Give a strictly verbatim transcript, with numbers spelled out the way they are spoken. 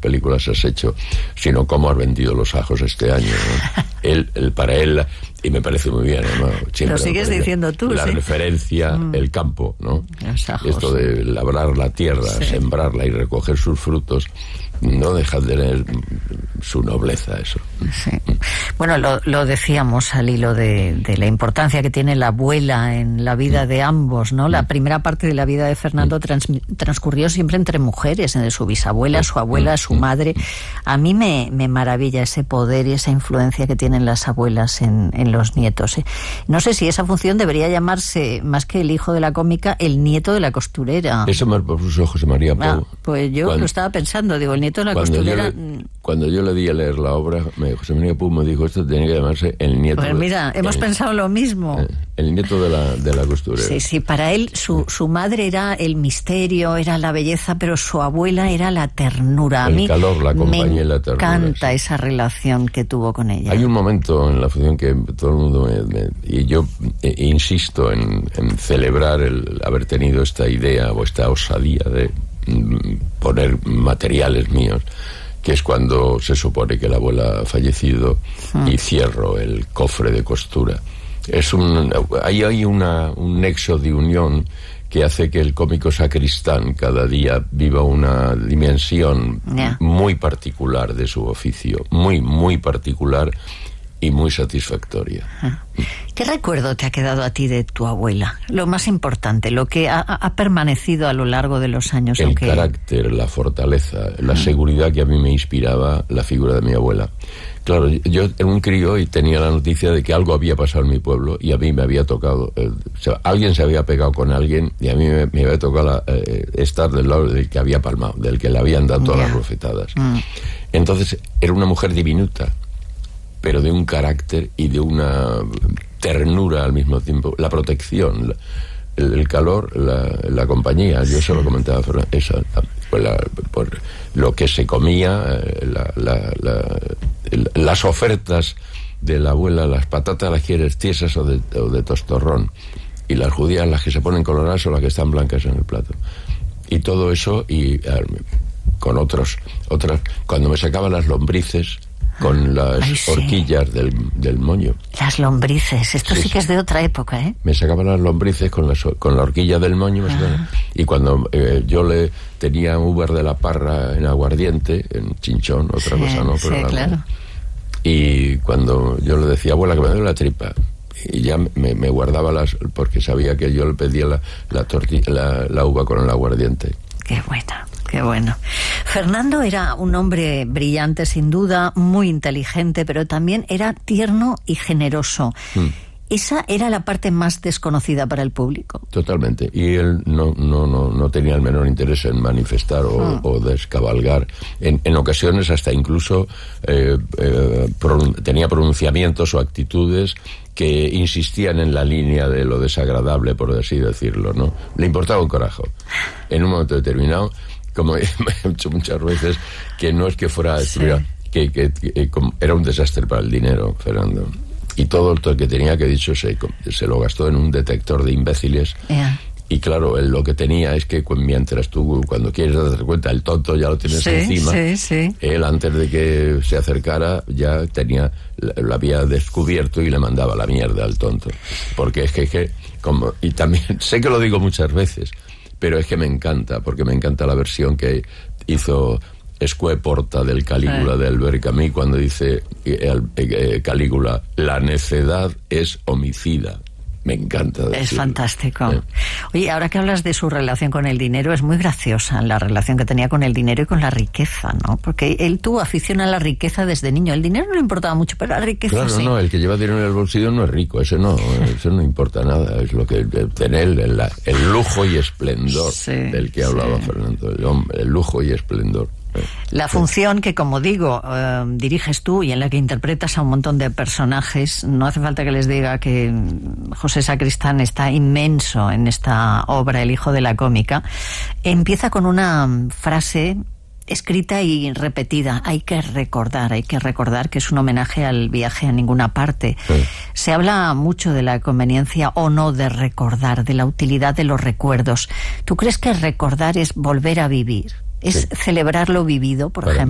películas has hecho, sino cómo has vendido los ajos este año, ¿no? él, él, para él, y me parece muy bien, ¿no? Siempre lo sigues diciendo tú, la ¿sí? referencia, mm. el campo, ¿no? Los ajos. Esto de labrar la tierra, sí. sembrarla y recoger sus frutos, no deja de tener su nobleza eso. Sí. Bueno, lo, lo decíamos al hilo de, de la importancia que tiene la abuela en la vida de ambos, ¿no? La primera parte de la vida de Fernando trans, transcurrió siempre entre mujeres, entre su bisabuela, su abuela, su madre. A mí me, me maravilla ese poder y esa influencia que tienen las abuelas en, en los nietos, ¿eh? No sé si esa función debería llamarse, más que el hijo de la cómica, el nieto de la costurera. Eso me propuso José María Pou. Ah, pues yo cuando, lo estaba pensando, digo, el nieto de la cuando costurera... Yo le, cuando yo le di a leer la obra, me, José María Pou me dijo, esto tenía que llamarse el nieto... Pues mira, de, hemos el, pensado lo mismo. El, el nieto de la, de la costurera. Sí, sí, para él su, su madre era el misterio, era la belleza, pero su abuela era la ternura. A el mí calor, la compañía y la ternura. Me encanta sí. esa relación que tuvo con ella. Hay un momento en la función que todo el mundo me, me, y yo eh, insisto en, en celebrar el haber tenido esta idea o esta osadía de mm, poner materiales míos, que es cuando se supone que la abuela ha fallecido mm. y cierro el cofre de costura. Es un, ahí hay una, un nexo de unión que hace que el cómico sacristán cada día viva una dimensión yeah. muy particular de su oficio, muy, muy particular y muy satisfactoria. ¿Qué recuerdo te ha quedado a ti de tu abuela? Lo más importante, lo que ha, ha permanecido a lo largo de los años. El aunque... carácter, la fortaleza, la seguridad que a mí me inspiraba la figura de mi abuela. Claro, yo era un crío y tenía la noticia de que algo había pasado en mi pueblo y a mí me había tocado, eh, o sea, alguien se había pegado con alguien y a mí me, me había tocado la, eh, estar del lado del que había palmado, del que le habían dado todas yeah. las bofetadas. Mm. Entonces, era una mujer diminuta, pero de un carácter y de una ternura al mismo tiempo, la protección, la, el, el calor, la, la compañía. Yo se lo comentaba a Fernando, esa, por, la, por lo que se comía, la, la, la, el, las ofertas de la abuela, las patatas las quieres tiesas o de, o de tostorrón, y las judías, las que se ponen coloradas o las que están blancas en el plato. Y todo eso, y con otros, otras, cuando me sacaban las lombrices, con las Ay, sí. horquillas del, del moño. Las lombrices, esto sí, sí que es de otra época, ¿eh? Me sacaban las lombrices con, las, con la horquilla del moño, ah. y cuando eh, yo le tenía uvas de la parra en aguardiente, en chinchón, otra sí, cosa, ¿no? Pero sí, la, claro. Y cuando yo le decía, abuela, que me duele la tripa, y ya me, me guardaba las, porque sabía que yo le pedía la, la, tortilla, la, la uva con el aguardiente. Qué buena. Qué bueno. Fernando era un hombre brillante, sin duda, muy inteligente, pero también era tierno y generoso. Mm. Esa era la parte más desconocida para el público. Totalmente. Y él no, no, no, no tenía el menor interés en manifestar o, mm. o descabalgar. En, en ocasiones hasta incluso eh, eh, pron- tenía pronunciamientos o actitudes que insistían en la línea de lo desagradable, por así decirlo, ¿no? Le importaba un carajo. En un momento determinado, como he hecho muchas veces, que no es que fuera a destruir, sí. que, que, que como, era un desastre para el dinero, Fernando. Y todo lo que tenía, que dicho, se, se lo gastó en un detector de imbéciles. Yeah. Y claro, él lo que tenía es que mientras tú, cuando quieres darte cuenta, el tonto ya lo tienes sí, encima, sí, sí. él antes de que se acercara ya tenía, lo había descubierto y le mandaba la mierda al tonto. Porque es que, que como, y también, sé que lo digo muchas veces, pero es que me encanta, porque me encanta la versión que hizo Escue Porta del Calígula, sí. de Albert Camus, cuando dice eh, eh, Calígula, la necedad es homicida. Me encanta decirlo. Es fantástico. ¿Eh? Oye, ahora que hablas de su relación con el dinero, es muy graciosa la relación que tenía con el dinero y con la riqueza, ¿no? Porque él tuvo afición a la riqueza desde niño. El dinero no le importaba mucho, pero la riqueza claro, sí. no, el que lleva dinero en el bolsillo no es rico, ese no, eso no importa nada. Es lo que tener el, el lujo y esplendor sí, del que hablaba sí. Fernando, el, hombre, el lujo y esplendor. La función que, como digo, eh, diriges tú y en la que interpretas a un montón de personajes, no hace falta que les diga que José Sacristán está inmenso en esta obra, El hijo de la cómica. Empieza con una frase escrita y repetida: hay que recordar, hay que recordar, que es un homenaje al viaje a ninguna parte. Sí. Se habla mucho de la conveniencia o no de recordar, de la utilidad de los recuerdos. ¿Tú crees que recordar es volver a vivir? ¿Es sí. celebrar lo vivido, por Para ejemplo?